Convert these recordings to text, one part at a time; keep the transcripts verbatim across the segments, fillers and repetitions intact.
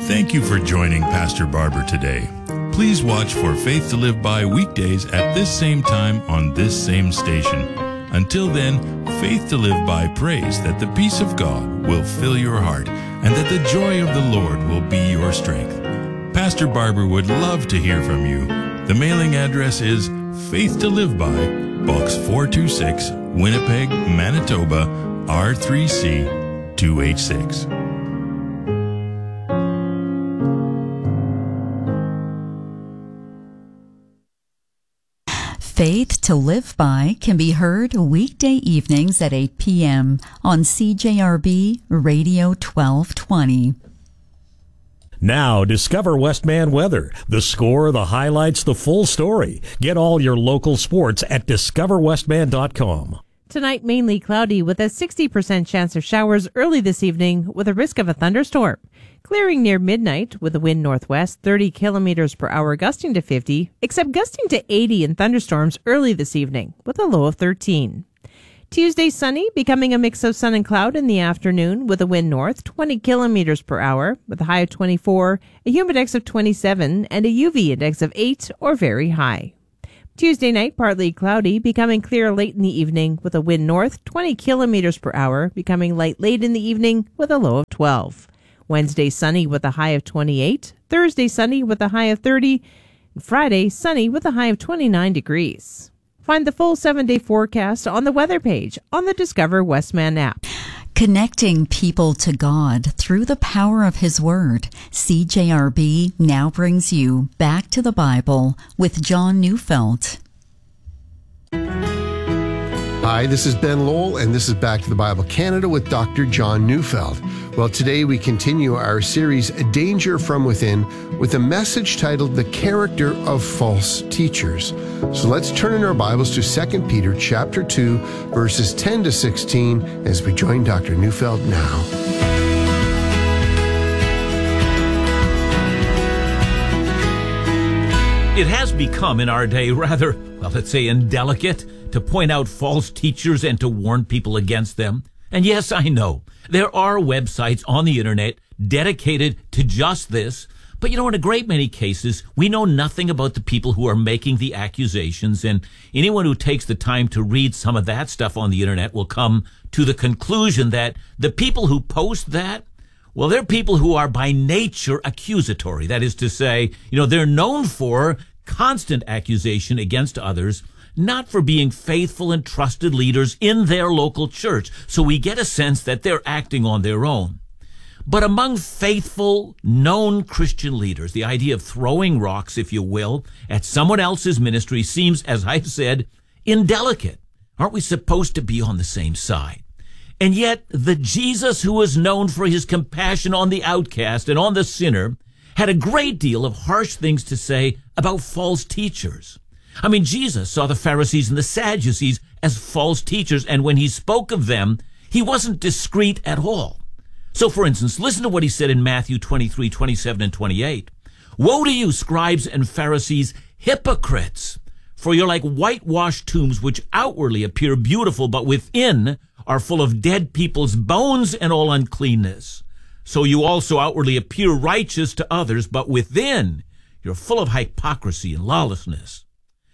Thank you for joining Pastor Barber today. Please watch for Faith to Live By weekdays at this same time on this same station. Until then, Faith to Live By prays that the peace of God will fill your heart and that the joy of the Lord will be your strength. Pastor Barber would love to hear from you. The mailing address is Faith to Live By, Box four two six, Winnipeg, Manitoba, R three C two H six. Faith to Live By can be heard weekday evenings at eight p.m. on C J R B Radio twelve twenty. Now, discover Westman Weather. The score, the highlights, the full story. Get all your local sports at discover westman dot com. Tonight, mainly cloudy with a sixty percent chance of showers early this evening with a risk of a thunderstorm. Clearing near midnight with a wind northwest, thirty kilometers per hour, gusting to fifty, except gusting to eighty in thunderstorms early this evening with a low of thirteen. Tuesday, sunny, becoming a mix of sun and cloud in the afternoon with a wind north, twenty kilometers per hour with a high of twenty-four, a humidex of twenty-seven, and a U V index of eight or very high. Tuesday night, partly cloudy, becoming clear late in the evening with a wind north, twenty kilometers per hour, becoming light late in the evening with a low of twelve. Wednesday, sunny with a high of twenty-eight. Thursday, sunny with a high of thirty. Friday, sunny with a high of twenty-nine degrees. Find the full seven-day forecast on the weather page on the Discover Westman app. Connecting people to God through the power of His Word, C J R B now brings you Back to the Bible with John Neufeld. Hi, this is Ben Lowell, and this is Back to the Bible Canada with Doctor John Neufeld. Well, today we continue our series, Danger from Within, with a message titled, The Character of False Teachers. So let's turn in our Bibles to Second Peter chapter two, verses ten to sixteen, as we join Doctor Neufeld now. It has become in our day rather, well, let's say, indelicate to point out false teachers and to warn people against them. And yes, I know, there are websites on the internet dedicated to just this. But you know, in a great many cases, we know nothing about the people who are making the accusations. And anyone who takes the time to read some of that stuff on the internet will come to the conclusion that the people who post that, well, they're people who are by nature accusatory. That is to say, you know, they're known for constant accusation against others, not for being faithful and trusted leaders in their local church. So we get a sense that they're acting on their own. But among faithful, known Christian leaders, the idea of throwing rocks, if you will, at someone else's ministry seems, as I've said, indelicate. Aren't we supposed to be on the same side? And yet, the Jesus who is known for his compassion on the outcast and on the sinner had a great deal of harsh things to say about false teachers. I mean, Jesus saw the Pharisees and the Sadducees as false teachers, and when he spoke of them, he wasn't discreet at all. So, for instance, listen to what he said in Matthew twenty-three, twenty-seven, and twenty-eight. Woe to you, scribes and Pharisees, hypocrites! For you're like whitewashed tombs, which outwardly appear beautiful, but within are full of dead people's bones and all uncleanness. So you also outwardly appear righteous to others, but within you're full of hypocrisy and lawlessness.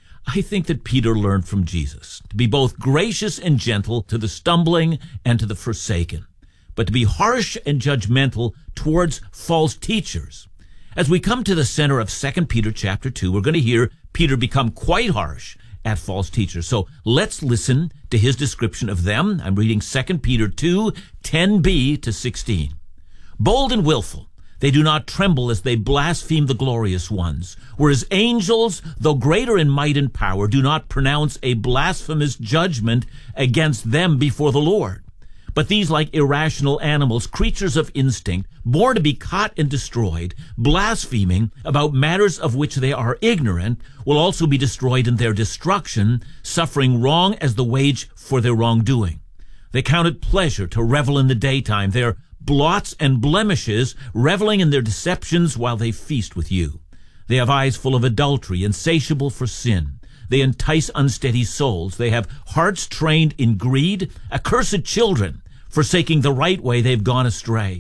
I think that Peter learned from Jesus to be both gracious and gentle to the stumbling and to the forsaken, but to be harsh and judgmental towards false teachers. As we come to the center of Second Peter chapter two, we're going to hear Peter become quite harsh at false teachers. So let's listen to his description of them. I'm reading Second Peter two, ten b to sixteen. Bold and willful, they do not tremble as they blaspheme the glorious ones, whereas angels, though greater in might and power, do not pronounce a blasphemous judgment against them before the Lord. But these, like irrational animals, creatures of instinct, born to be caught and destroyed, blaspheming about matters of which they are ignorant, will also be destroyed in their destruction, suffering wrong as the wage for their wrongdoing. They count it pleasure to revel in the daytime, their blots and blemishes, reveling in their deceptions while they feast with you. They have eyes full of adultery, insatiable for sin. They entice unsteady souls. They have hearts trained in greed, accursed children, forsaking the right way they've gone astray.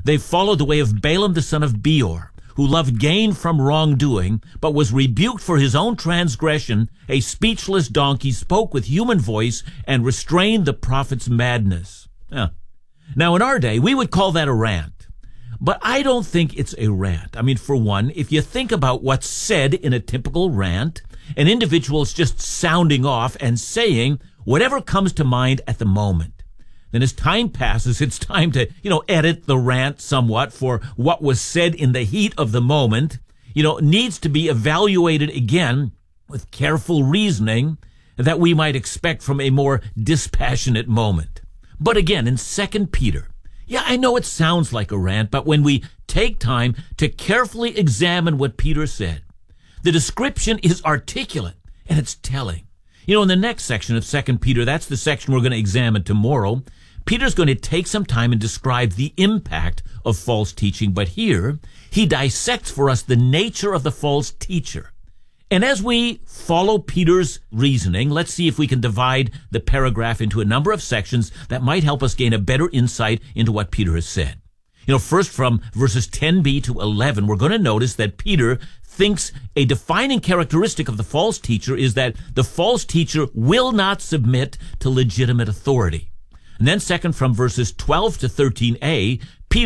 They followed the way of Balaam the son of Beor, who loved gain from wrongdoing, but was rebuked for his own transgression. A speechless donkey spoke with human voice and restrained the prophet's madness. Yeah. Now, in our day, we would call that a rant. But I don't think it's a rant. I mean, for one, if you think about what's said in a typical rant, an individual is just sounding off and saying whatever comes to mind at the moment. Then as time passes, it's time to, you know, edit the rant somewhat, for what was said in the heat of the moment, you know, needs to be evaluated again with careful reasoning that we might expect from a more dispassionate moment. But again, in Second Peter, yeah, I know it sounds like a rant, but when we take time to carefully examine what Peter said, the description is articulate and it's telling. You know, in the next section of Second Peter, that's the section we're going to examine tomorrow, Peter's going to take some time and describe the impact of false teaching, but here he dissects for us the nature of the false teacher. And as we follow Peter's reasoning, let's see if we can divide the paragraph into a number of sections that might help us gain a better insight into what Peter has said. You know, first from verses ten b to eleven, we're going to notice that Peter thinks a defining characteristic of the false teacher is that the false teacher will not submit to legitimate authority. And then second, from verses twelve to thirteen a,